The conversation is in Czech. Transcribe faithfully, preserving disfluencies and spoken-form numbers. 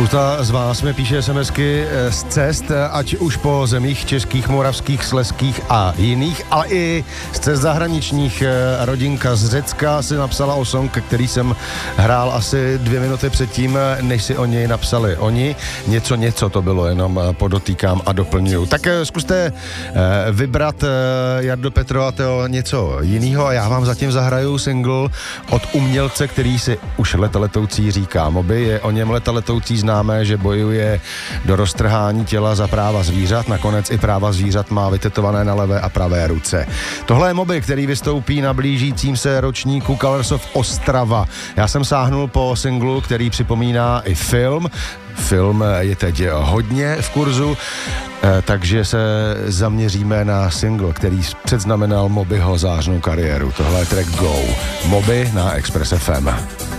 Spousta z vás mi píše SMSky z cest, ať už po zemích českých, moravských, slezských a jiných, ale i z cest zahraničních. Rodinka z Řecka si napsala o song, který jsem hrál asi dvě minuty předtím, než si o něj napsali oni. Něco, něco to bylo, jenom podotýkám a doplňuju. Tak zkuste vybrat, Jardo Petro, a to něco jiného, a já vám zatím zahraju single od umělce, který si už letaletoucí říká Moby. Je o něm letaletoucí známé, že bojuje do roztrhání těla za práva zvířat, nakonec i práva zvířat má vytetované na levé a pravé ruce. Tohle je Moby, který vystoupí na blížícím se ročníku Colors of Ostrava. Já jsem sáhnul po singlu, který připomíná i film. Film je teď hodně v kurzu, takže se zaměříme na single, který předznamenal Mobyho zářnou kariéru. Tohle je track Go. Moby na Express F M.